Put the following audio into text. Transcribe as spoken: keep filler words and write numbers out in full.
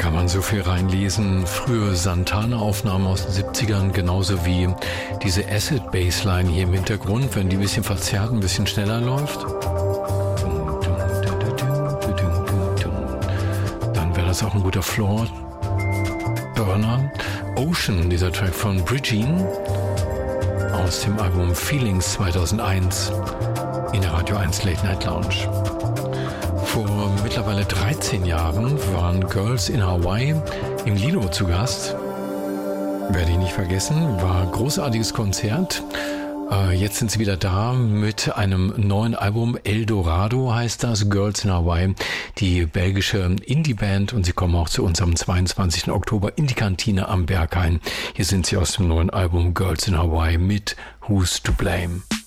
kann man so viel reinlesen. Frühe Santana-Aufnahmen aus den siebzigern, genauso wie diese Acid-Bassline hier im Hintergrund, wenn die ein bisschen verzerrt, ein bisschen schneller läuft. Dann wäre das auch ein guter Floor-Burner. Ocean, dieser Track von Bridgine aus dem Album Feelings zweitausendeins in der Radio eins Late Night Lounge. Vor mittlerweile dreizehn Jahren waren Girls in Hawaii im Lido zu Gast. Werde ich nicht vergessen, war ein großartiges Konzert. Jetzt sind sie wieder da mit einem neuen Album. Eldorado heißt das, Girls in Hawaii, die belgische Indie-Band, und sie kommen auch zu uns am zweiundzwanzigsten Oktober in die Kantine am Berghain. Hier sind sie aus dem neuen Album Girls in Hawaii mit Who's to Blame.